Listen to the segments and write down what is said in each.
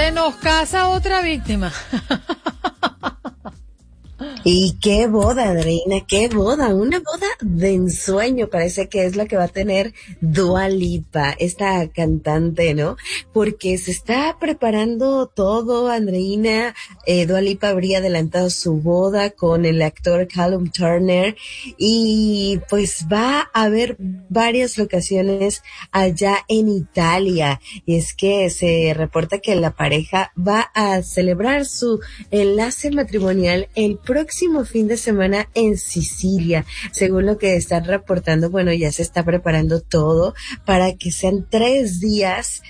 Se nos casa otra víctima. Y qué boda, Andreina, qué boda, una boda de ensueño, parece que es la que va a tener Dua Lipa, esta cantante, ¿no? Porque se está preparando todo, Andreina. Dua Lipa habría adelantado su boda con el actor Callum Turner y pues va a haber varias locaciones allá en Italia. Y es que se reporta que la pareja va a celebrar su enlace matrimonial el próximo fin de semana en Sicilia. Según lo que están reportando, bueno, ya se está preparando todo para que sean 3 días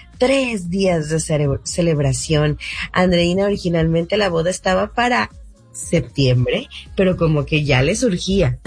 de celebración. Andreina, originalmente la boda estaba para septiembre, pero como que ya le surgía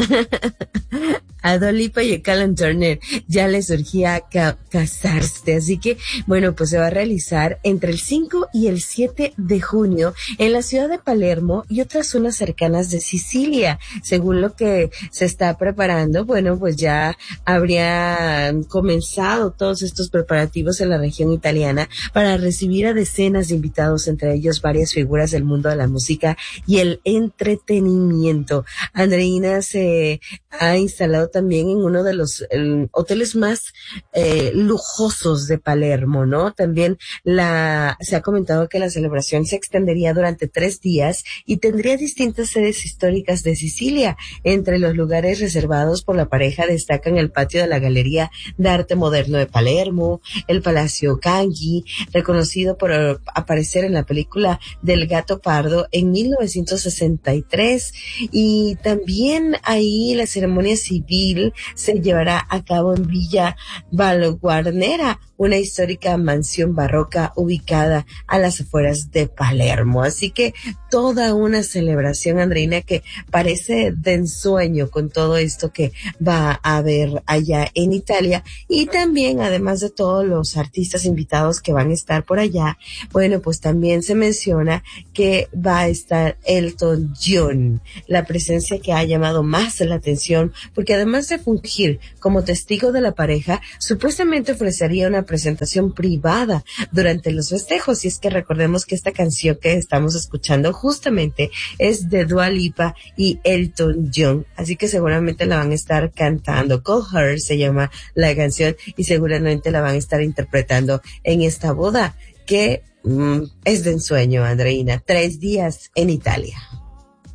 a Dua Lipa y a Callum Turner ya les surgía casarse, así que bueno, pues se va a realizar entre el 5 y el 7 de junio en la ciudad de Palermo y otras zonas cercanas de Sicilia. Según lo que se está preparando, bueno, pues ya habrían comenzado todos estos preparativos en la región italiana para recibir a decenas de invitados, entre ellos varias figuras del mundo de la música y el entretenimiento. Andreina se ha instalado también en uno de los hoteles más lujosos de Palermo, ¿no? También se ha comentado que la celebración se extendería durante 3 días y tendría distintas sedes históricas de Sicilia. Entre los lugares reservados por la pareja destacan el patio de la Galería de Arte Moderno de Palermo, el Palacio Canghi, reconocido por aparecer en la película del Gato Pardo en 1963, y también ahí la ceremonia civil se llevará a cabo en Villa Valguarnera, una histórica mansión barroca ubicada a las afueras de Palermo. Así que toda una celebración, Andreina, que parece de ensueño con todo esto que va a haber allá en Italia. Y también, además de todos los artistas invitados que van a estar por allá, bueno, pues también se menciona que va a estar Elton John, la presencia que ha llamado más la atención, porque además de fungir como testigo de la pareja, supuestamente ofrecería una presentación privada durante los festejos. Y es que recordemos que esta canción que estamos escuchando justamente es de Dua Lipa y Elton John, así que seguramente la van a estar cantando. Call Her se llama la canción y seguramente la van a estar interpretando en esta boda que es de ensueño, Andreina. 3 días en Italia.